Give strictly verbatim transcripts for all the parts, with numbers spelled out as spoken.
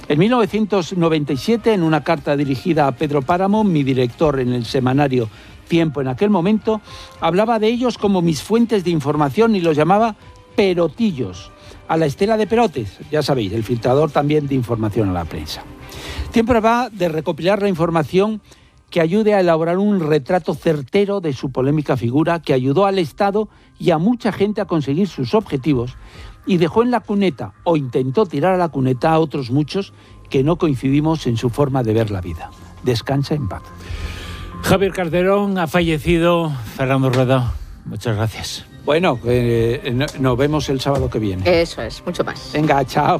En mil novecientos noventa y siete, en una carta dirigida a Pedro Páramo, mi director en el semanario Tiempo en aquel momento, hablaba de ellos como mis fuentes de información y los llamaba perotillos, a la estela de Perotes, ya sabéis, el filtrador también de información a la prensa. Tiempo va de recopilar la información que ayude a elaborar un retrato certero de su polémica figura, que ayudó al Estado y a mucha gente a conseguir sus objetivos y dejó en la cuneta, o intentó tirar a la cuneta, a otros muchos que no coincidimos en su forma de ver la vida. Descansa en paz. Javier Calderón ha fallecido. Fernando Rueda, muchas gracias. Bueno, eh, no, nos vemos el sábado que viene. Eso es, mucho más. Venga, chao.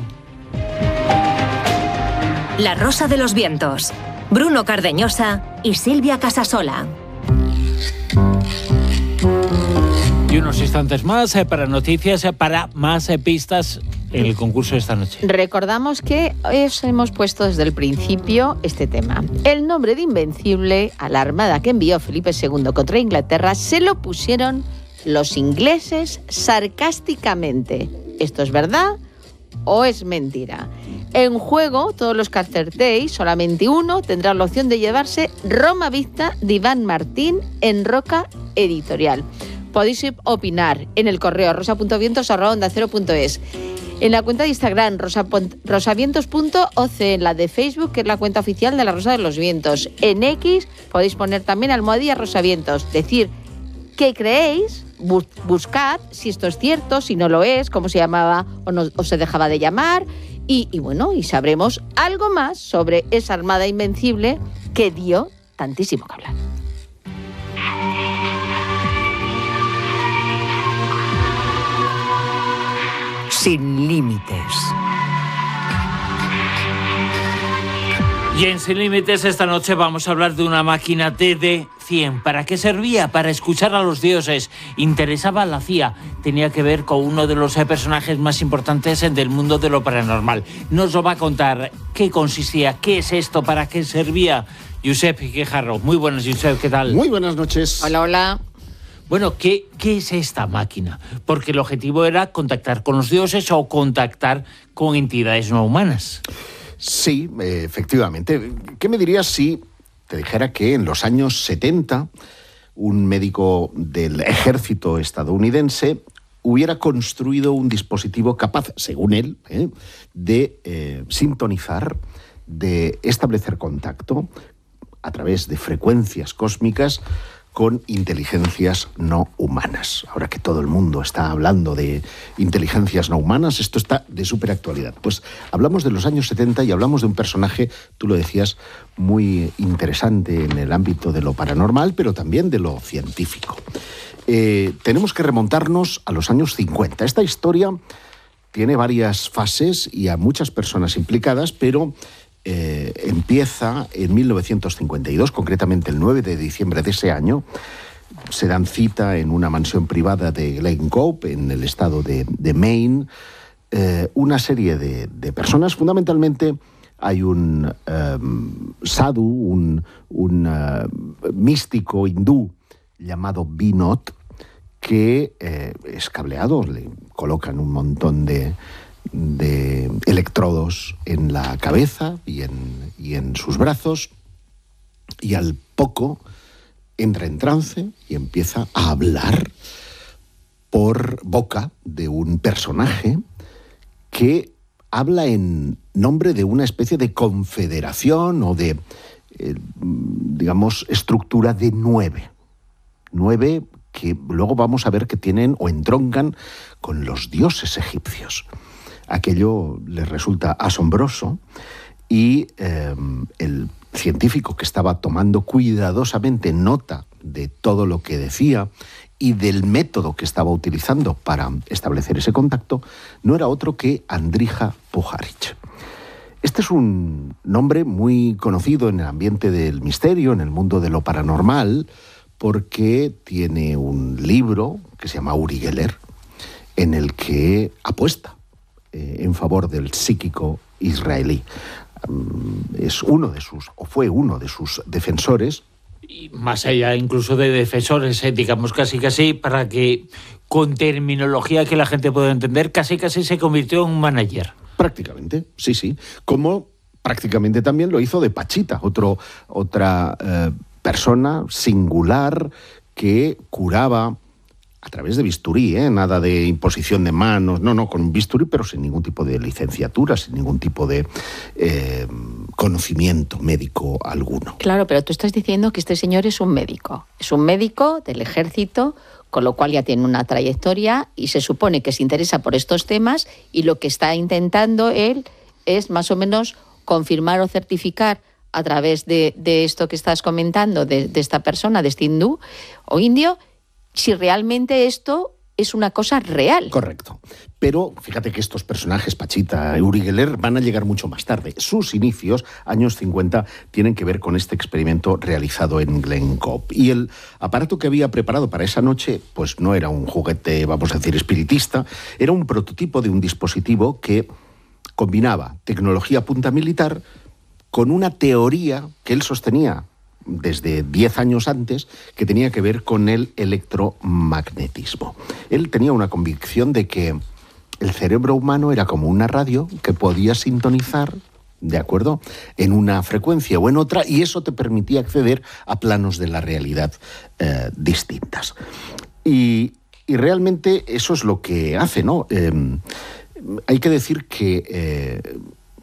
La Rosa de los Vientos. Bruno Cardeñosa y Silvia Casasola. Y unos instantes más eh, para noticias, eh, para más eh, pistas en el concurso de esta noche. Recordamos que os hemos puesto desde el principio este tema. El nombre de Invencible a la armada que envió Felipe segundo contra Inglaterra se lo pusieron los ingleses sarcásticamente. ¿Esto es verdad o es mentira? En juego, todos los que acertéis, solamente uno tendrá la opción de llevarse Roma Vista de Iván Martín en Roca Editorial. Podéis opinar en el correo rosa punto vientos arroba onda cero punto es, en la cuenta de Instagram rosa, rosavientos punto oc, en la de Facebook, que es la cuenta oficial de la Rosa de los Vientos. En X podéis poner también almohadilla Rosavientos, decir qué creéis, bus- buscad si esto es cierto, si no lo es, cómo se llamaba o, no, o se dejaba de llamar, y, y bueno, y sabremos algo más sobre esa armada invencible que dio tantísimo que hablar. Sin límites. Y en Sin Límites esta noche vamos a hablar de una máquina T D cien. ¿Para qué servía? Para escuchar a los dioses. Interesaba a la C I A. Tenía que ver con uno de los personajes más importantes del mundo de lo paranormal. Nos lo va a contar qué consistía, qué es esto, para qué servía. Josep Quejarro. Muy buenas, Josep, ¿qué tal? Muy buenas noches. Hola, hola. Bueno, ¿qué, ¿qué es esta máquina? Porque el objetivo era contactar con los dioses o contactar con entidades no humanas. Sí, efectivamente. ¿Qué me dirías si te dijera que en los años setenta un médico del ejército estadounidense hubiera construido un dispositivo capaz, según él, ¿eh? de eh, sintonizar, de establecer contacto a través de frecuencias cósmicas con inteligencias no humanas? Ahora que todo el mundo está hablando de inteligencias no humanas, esto está de súper actualidad. Pues hablamos de los años setenta y hablamos de un personaje, tú lo decías, muy interesante en el ámbito de lo paranormal, pero también de lo científico. Eh, tenemos que remontarnos a los años cincuenta. Esta historia tiene varias fases y a muchas personas implicadas, pero Eh, empieza en mil novecientos cincuenta y dos, concretamente el nueve de diciembre de ese año. Se dan cita en una mansión privada de Glen Cove, en el estado de, de Maine, eh, una serie de, de personas. Fundamentalmente hay un um, sadhu, un, un uh, místico hindú llamado Vinod, que eh, es cableado, le colocan un montón de de electrodos en la cabeza y en, y en sus brazos, y al poco entra en trance y empieza a hablar por boca de un personaje que habla en nombre de una especie de confederación o de, eh, digamos, estructura de nueve. Nueve que luego vamos a ver que tienen o entroncan con los dioses egipcios. Aquello les resulta asombroso y eh, el científico que estaba tomando cuidadosamente nota de todo lo que decía y del método que estaba utilizando para establecer ese contacto no era otro que Andrija Puharich. Este es un nombre muy conocido en el ambiente del misterio, en el mundo de lo paranormal, porque tiene un libro que se llama Uri Geller, en el que apuesta en favor del psíquico israelí. Es uno de sus, o fue uno de sus defensores. Y más allá incluso de defensores, eh, digamos casi casi, para que con terminología que la gente pueda entender, casi casi se convirtió en un manager. Prácticamente, sí, sí. Como prácticamente también lo hizo de Pachita, otro, otra eh, persona singular que curaba a través de bisturí, ¿eh? Nada de imposición de manos, no, no, con bisturí, pero sin ningún tipo de licenciatura, sin ningún tipo de eh, conocimiento médico alguno. Claro, pero tú estás diciendo que este señor es un médico, es un médico del ejército, con lo cual ya tiene una trayectoria y se supone que se interesa por estos temas, y lo que está intentando él es más o menos confirmar o certificar a través de, de esto que estás comentando, de, de esta persona, de este hindú o indio, si realmente esto es una cosa real. Correcto. Pero fíjate que estos personajes, Pachita y Uri Geller, van a llegar mucho más tarde. Sus inicios, años cincuenta, tienen que ver con este experimento realizado en Glen Cobb. Y el aparato que había preparado para esa noche, pues no era un juguete, vamos a decir, espiritista, era un prototipo de un dispositivo que combinaba tecnología punta militar con una teoría que él sostenía desde diez años antes, que tenía que ver con el electromagnetismo. Él tenía una convicción de que el cerebro humano era como una radio que podía sintonizar, ¿de acuerdo?, en una frecuencia o en otra, y eso te permitía acceder a planos de la realidad eh, distintas. Y, y realmente eso es lo que hace, ¿no? Eh, hay que decir que eh,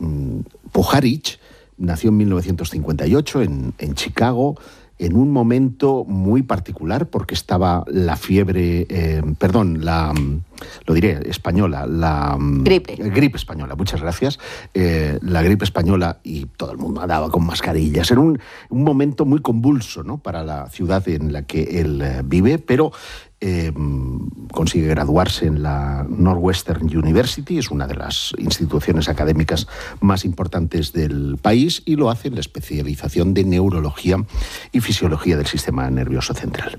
Puharich nació en mil novecientos cincuenta y ocho en, en Chicago, en un momento muy particular, porque estaba la fiebre, eh, perdón, la, lo diré, española, la gripe, gripe española, muchas gracias, eh, la gripe española, y todo el mundo andaba con mascarillas. Era un, un momento muy convulso, ¿no?, para la ciudad en la que él eh, vive, pero Eh, consigue graduarse en la Northwestern University, es una de las instituciones académicas más importantes del país, y lo hace en la especialización de neurología y fisiología del sistema nervioso central.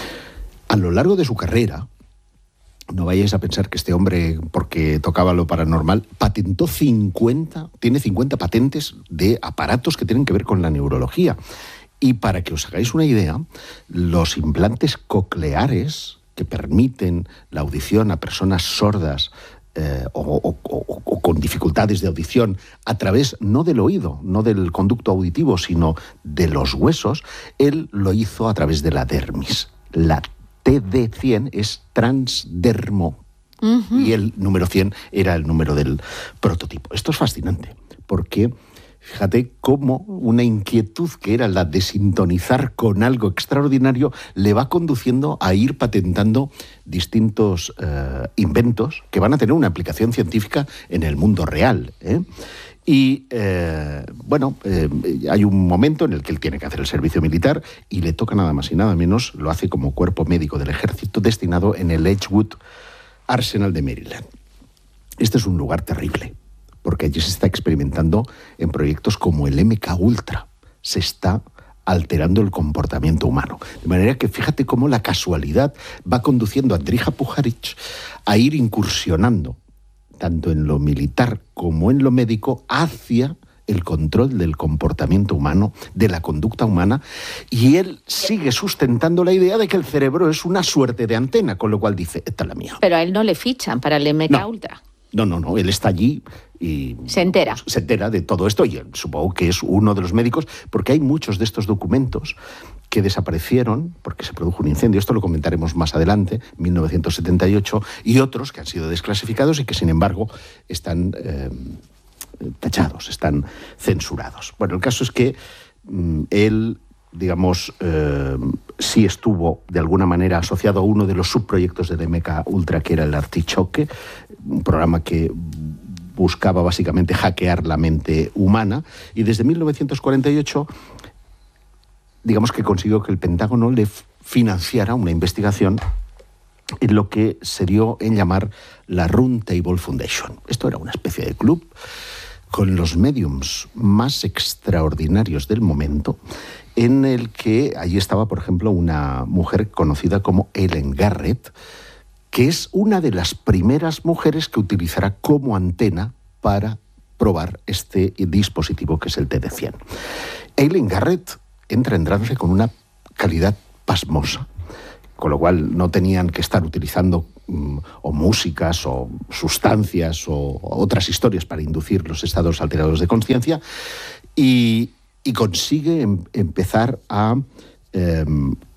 A lo largo de su carrera, no vayáis a pensar que este hombre, porque tocaba lo paranormal, patentó cincuenta, tiene cincuenta patentes de aparatos que tienen que ver con la neurología. Y para que os hagáis una idea, los implantes cocleares que permiten la audición a personas sordas eh, o, o, o, o con dificultades de audición a través no del oído, no del conducto auditivo, sino de los huesos, él lo hizo a través de la dermis. La T D cien es transdermo. Uh-huh. Y el número cien era el número del prototipo. Esto es fascinante, porque fíjate cómo una inquietud que era la de sintonizar con algo extraordinario le va conduciendo a ir patentando distintos eh, inventos que van a tener una aplicación científica en el mundo real, ¿eh? Y, eh, bueno, eh, hay un momento en el que él tiene que hacer el servicio militar y le toca nada más y nada menos, lo hace como cuerpo médico del ejército destinado en el Edgewood Arsenal de Maryland. Este es un lugar terrible, porque allí se está experimentando en proyectos como el M K Ultra. Se está alterando el comportamiento humano. De manera que fíjate cómo la casualidad va conduciendo a Andrija Puharich a ir incursionando, tanto en lo militar como en lo médico, hacia el control del comportamiento humano, de la conducta humana, y él sigue sustentando la idea de que el cerebro es una suerte de antena, con lo cual dice, esta es la mía. Pero a él no le fichan para el M K No. Ultra. No, no, no, él está allí y se entera. Se entera de todo esto, y supongo que es uno de los médicos, porque hay muchos de estos documentos que desaparecieron porque se produjo un incendio, esto lo comentaremos más adelante, mil novecientos setenta y ocho, y otros que han sido desclasificados y que sin embargo están eh, tachados, están censurados. Bueno, el caso es que mmm, él, digamos, eh, sí estuvo de alguna manera asociado a uno de los subproyectos del M K Ultra, que era el Artichoke, un programa que buscaba básicamente hackear la mente humana, y desde mil novecientos cuarenta y ocho, digamos que consiguió que el Pentágono le financiara una investigación en lo que se dio en llamar la Round Table Foundation. Esto era una especie de club con los mediums más extraordinarios del momento, en el que allí estaba, por ejemplo, una mujer conocida como Ellen Garrett, que es una de las primeras mujeres que utilizará como antena para probar este dispositivo que es el T D cien. Ellen Garrett entra en trance con una calidad pasmosa, con lo cual no tenían que estar utilizando um, o músicas o sustancias o otras historias para inducir los estados alterados de conciencia, y, y consigue em, empezar a eh,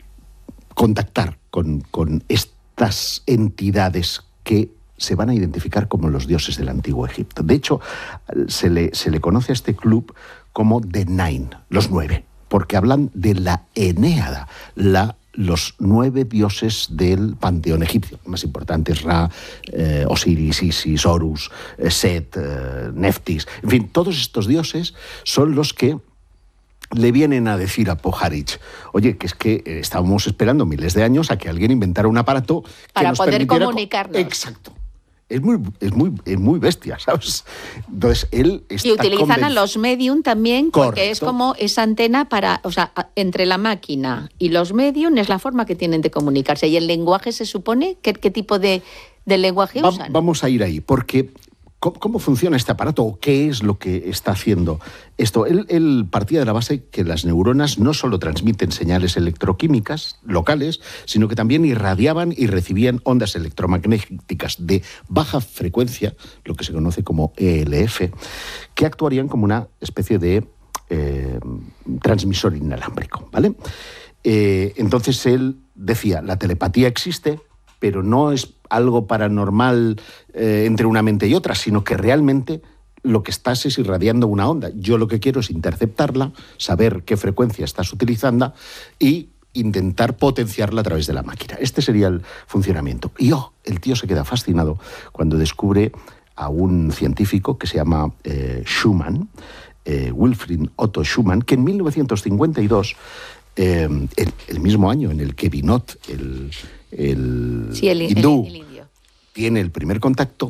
contactar con, con estas entidades que se van a identificar como los dioses del antiguo Egipto. De hecho, se le, se le conoce a este club como The Nine, los nueve, porque hablan de la Enéada, la, los nueve dioses del panteón egipcio. Más importantes: Ra, eh, Osiris, Isis, Horus, eh, Set, eh, Neftis. En fin, todos estos dioses son los que le vienen a decir a Pojarich: oye, que es que eh, estábamos esperando miles de años a que alguien inventara un aparato que para nos poder permitiera comunicarnos. Exacto. Es muy, es muy, es muy bestia, ¿sabes? Entonces, él está Y utilizan conven... a los medium también, porque Correcto. es como esa antena para, o sea, entre la máquina y los medium es la forma que tienen de comunicarse. ¿Y el lenguaje se supone? ¿Qué, qué tipo de, de lenguaje Va, usan? Vamos a ir ahí, porque ¿cómo, ¿cómo funciona este aparato o qué es lo que está haciendo esto? Él, él partía de la base que las neuronas no solo transmiten señales electroquímicas locales, sino que también irradiaban y recibían ondas electromagnéticas de baja frecuencia, lo que se conoce como E L F, que actuarían como una especie de eh, transmisor inalámbrico, ¿vale? Eh, entonces él decía: la telepatía existe, pero no es algo paranormal eh, entre una mente y otra, sino que realmente lo que estás es irradiando una onda. Yo lo que quiero es interceptarla, saber qué frecuencia estás utilizando y intentar potenciarla a través de la máquina. Este sería el funcionamiento. Y oh, el tío se queda fascinado cuando descubre a un científico que se llama eh, Schumann, eh, Wilfried Otto Schumann, que en mil novecientos cincuenta y dos, eh, el, el mismo año en el que Binot, el, el, sí, el, hindú, el, el indio, tiene el primer contacto,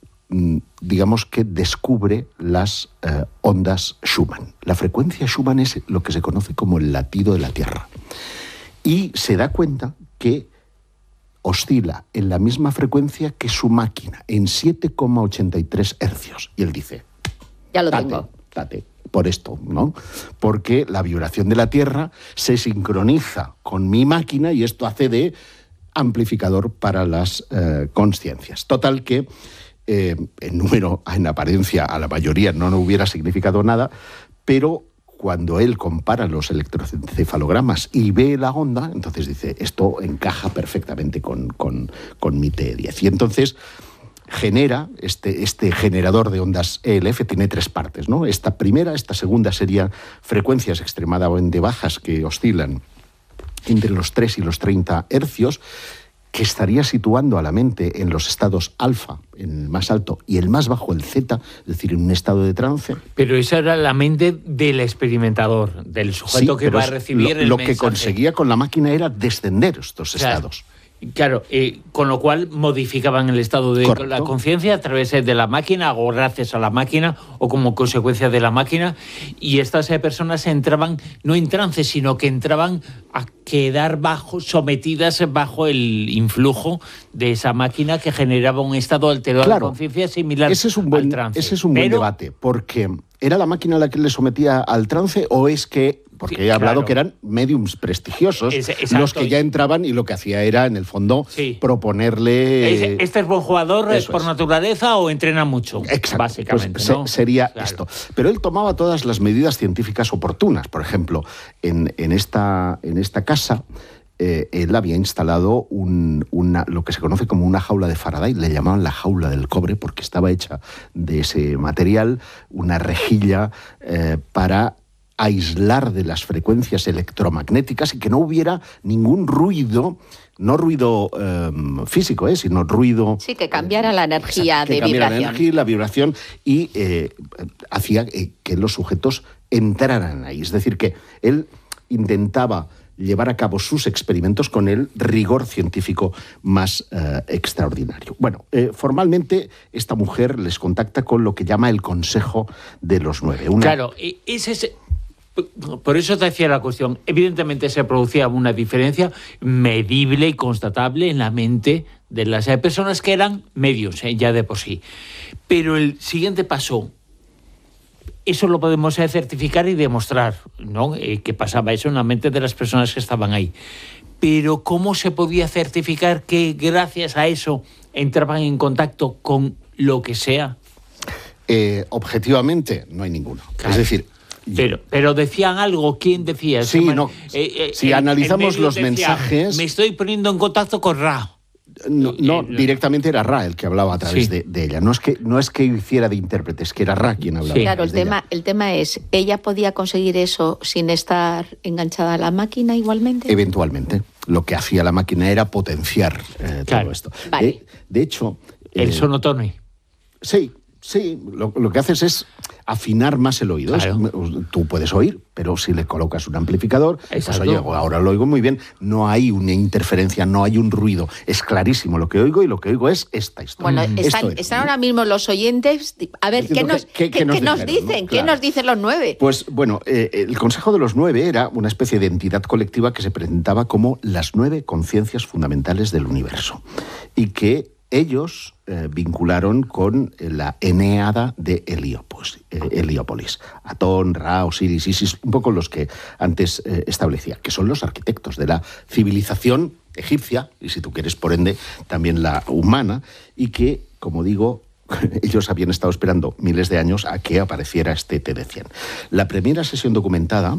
digamos que descubre las eh, ondas Schumann. La frecuencia Schumann es lo que se conoce como el latido de la Tierra. Y se da cuenta que oscila en la misma frecuencia que su máquina, en siete coma ochenta y tres hercios. Y él dice: ya lo date, tengo. date, por esto, ¿no? Porque la vibración de la Tierra se sincroniza con mi máquina y esto hace de amplificador para las eh, conciencias. Total que eh, en número, en apariencia, a la mayoría no, no hubiera significado nada, pero cuando él compara los electroencefalogramas y ve la onda, entonces dice: esto encaja perfectamente con, con, con mi T diez. Y entonces genera, este, este generador de ondas E L F tiene tres partes, ¿no? Esta primera, esta segunda serían frecuencias extremadamente bajas que oscilan entre los tres y los treinta hercios, que estaría situando a la mente en los estados alfa, en el más alto, y el más bajo, el zeta, es decir, en un estado de trance. Pero esa era la mente del experimentador, del sujeto Sí, que va a es recibir lo, el lo mensaje. que conseguía con la máquina era descender estos Claro. estados. Claro, eh, con lo cual modificaban el estado de Correcto. la conciencia a través de la máquina o gracias a la máquina o como consecuencia de la máquina, y estas eh, personas entraban no en trance, sino que entraban a quedar bajo, sometidas bajo el influjo de esa máquina que generaba un estado alterado Claro, de conciencia similar ese es un buen, al trance. Ese es un buen Pero, debate, porque ¿era la máquina la que le sometía al trance o es que, porque Sí, he hablado claro. que eran mediums prestigiosos, Es- exacto. los que ya entraban y lo que hacía era, en el fondo, Sí. proponerle... ¿es- ¿Este es buen jugador Eso por es. naturaleza o entrena mucho? Exacto, Básicamente, pues se- ¿no? sería Claro. esto. Pero él tomaba todas las medidas científicas oportunas. Por ejemplo, en, en, esta, en esta casa, eh, él había instalado un, una, lo que se conoce como una jaula de Faraday, le llamaban la jaula del cobre, porque estaba hecha de ese material, una rejilla eh, para aislar de las frecuencias electromagnéticas y que no hubiera ningún ruido, no ruido eh, físico, eh, sino ruido... Sí, que cambiara la energía que de cambiara vibración. la energía y la vibración y eh, hacía eh, que los sujetos entraran ahí. Es decir, que él intentaba llevar a cabo sus experimentos con el rigor científico más eh, extraordinario. Bueno, eh, formalmente esta mujer les contacta con lo que llama el Consejo de los Nueve. Una... Claro, e- ese es... Por eso te decía la cuestión. Evidentemente se producía una diferencia medible y constatable en la mente de las personas que eran medios, ¿eh? Ya de por sí. Pero el siguiente paso, eso lo podemos eh, certificar y demostrar, ¿no? Eh, que pasaba eso en la mente de las personas que estaban ahí. pero ¿cómo se podía certificar que gracias a eso entraban en contacto con lo que sea? Eh, objetivamente, no hay ninguno. Claro. Es decir... Pero, pero decían algo, ¿quién decía? Sí, no. Eh, eh, si el, analizamos el los decía, mensajes... Me estoy poniendo en contacto con Ra. No, no, directamente era Ra el que hablaba a través sí. de, de ella. No es que no es que hiciera de intérprete, es que era Ra quien hablaba. Sí. Claro, el de tema, ella. el tema es, ¿ella podía conseguir eso sin estar enganchada a la máquina igualmente? Eventualmente. Lo que hacía la máquina era potenciar eh, claro. todo esto. Vale. De, de hecho... El eh, sonotone. Sí, sí. Lo, lo que haces es afinar más el oído. Claro. Es, tú puedes oír, pero si le colocas un amplificador, Exacto. pues oye, ahora lo oigo muy bien. No hay una interferencia, no hay un ruido. Es clarísimo lo que oigo y lo que oigo es esta historia. Bueno, están, es, están ahora mismo los oyentes. A ver, ¿qué nos, ¿qué, qué, qué, qué nos, qué nos dijeron, dicen? ¿no? ¿Qué Claro. nos dicen los nueve? Pues bueno, eh, el Consejo de los Nueve era una especie de entidad colectiva que se presentaba como las nueve conciencias fundamentales del universo y que ellos eh, vincularon con la Eneada de Heliópolis, eh, Heliópolis. Atón, Ra, Osiris, Isis, un poco los que antes eh, establecía, que son los arquitectos de la civilización egipcia, y si tú quieres, por ende, también la humana, y que, como digo, ellos habían estado esperando miles de años a que apareciera este T D cien. La primera sesión documentada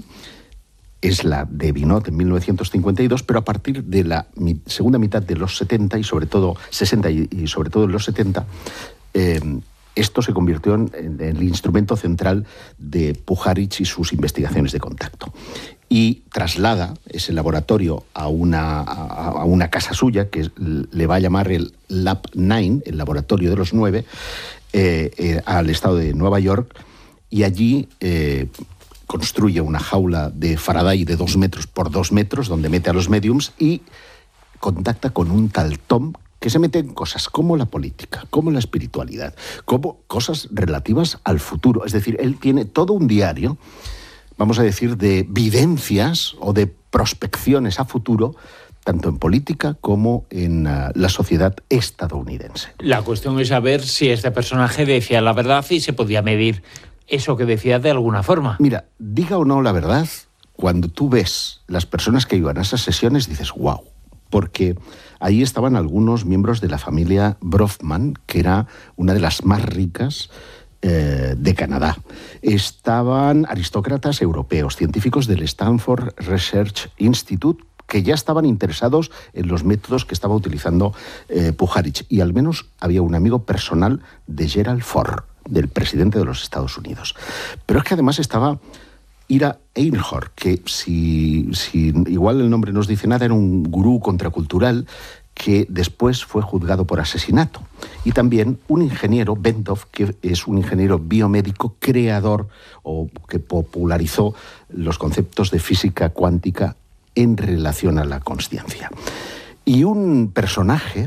es la de Binot en mil novecientos cincuenta y dos, pero a partir de la mi, segunda mitad de los setenta y sobre todo sesenta y, y sobre todo en los setenta, eh, esto se convirtió en, en el instrumento central de Pujarich y sus investigaciones de contacto. Y traslada ese laboratorio a una, a, a una casa suya, que le va a llamar el Lab nueve, el laboratorio de los nueve, eh, eh, al estado de Nueva York, y allí... Eh, construye una jaula de Faraday de dos metros por dos metros, donde mete a los médiums y contacta con un tal Tom que se mete en cosas como la política, como la espiritualidad, como cosas relativas al futuro. Es decir, él tiene todo un diario, vamos a decir, de videncias o de prospecciones a futuro, tanto en política como en uh, la sociedad estadounidense. La cuestión es saber si este personaje decía la verdad y se podía medir eso que decía de alguna forma. Mira, diga o no la verdad, cuando tú ves las personas que iban a esas sesiones, dices, wow, porque ahí estaban algunos miembros de la familia Bronfman, que era una de las más ricas eh, de Canadá. Estaban aristócratas europeos, científicos del Stanford Research Institute, que ya estaban interesados en los métodos que estaba utilizando eh, Pujarich, y al menos había un amigo personal de Gerald Ford, del presidente de los Estados Unidos. Pero es que además estaba Ira Einhorn, que si, si igual el nombre no nos dice nada, era un gurú contracultural que después fue juzgado por asesinato. Y también un ingeniero, Bendorf, que es un ingeniero biomédico creador o que popularizó los conceptos de física cuántica en relación a la consciencia. Y un personaje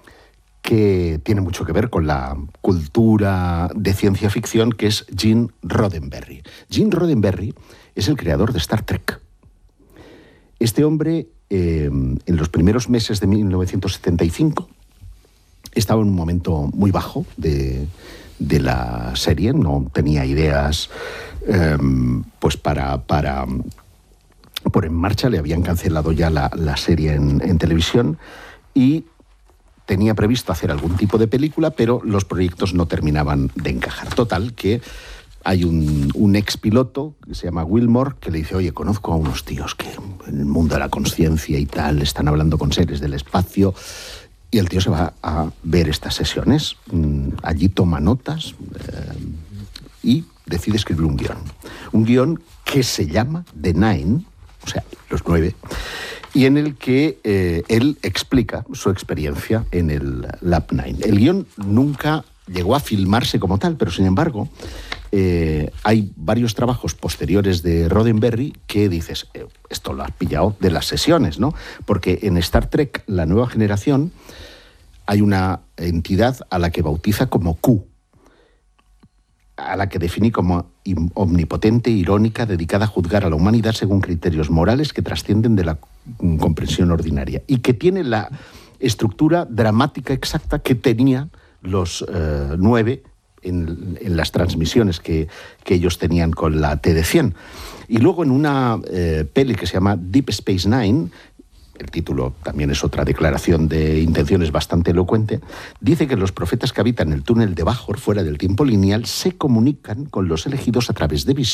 que tiene mucho que ver con la cultura de ciencia ficción, que es Gene Roddenberry. Gene Roddenberry es el creador de Star Trek. Este hombre, eh, en los primeros meses de mil novecientos setenta y cinco, estaba en un momento muy bajo de, de la serie, no tenía ideas eh, pues para, para por en marcha, le habían cancelado ya la, la serie en, en televisión y tenía previsto hacer algún tipo de película, pero los proyectos no terminaban de encajar. Total, que hay un, un expiloto que se llama Wilmore que le dice, oye, conozco a unos tíos que en el mundo de la conciencia y tal están hablando con seres del espacio, y el tío se va a ver estas sesiones. Allí toma notas eh, y decide escribir un guión. Un guión que se llama The Nine, o sea, los nueve, y en el que eh, él explica su experiencia en el Lab nueve. El guión nunca llegó a filmarse como tal, pero sin embargo eh, hay varios trabajos posteriores de Roddenberry que dices, eh, esto lo has pillado de las sesiones, ¿no? Porque en Star Trek, la nueva generación, hay una entidad a la que bautiza como Q, a la que define como omnipotente, irónica, dedicada a juzgar a la humanidad según criterios morales que trascienden de la comprensión ordinaria y que tiene la estructura dramática exacta que tenían los eh, nueve en, en las transmisiones que, que ellos tenían con la T D cien. Y luego en una eh, peli que se llama Deep Space Nine, el título también es otra declaración de intenciones bastante elocuente, dice que los profetas que habitan el túnel de Bajor, fuera del tiempo lineal, se comunican con los elegidos a través de visiones